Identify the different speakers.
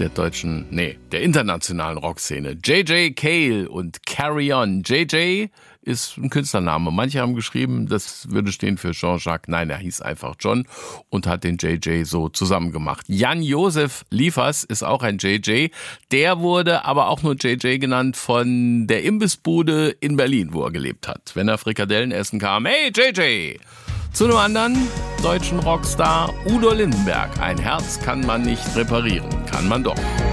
Speaker 1: der internationalen Rockszene. J.J. Cale und Carry On. J.J. ist ein Künstlername. Manche haben geschrieben, das würde stehen für Jean-Jacques. Nein, er hieß einfach John und hat den J.J. so zusammengemacht. Jan-Josef Liefers ist auch ein J.J. Der wurde aber auch nur J.J. genannt von der Imbissbude in Berlin, wo er gelebt hat. Wenn er Frikadellen essen kam, hey J.J. Zu einem anderen deutschen Rockstar, Udo Lindenberg. Ein Herz kann man nicht reparieren, kann man doch.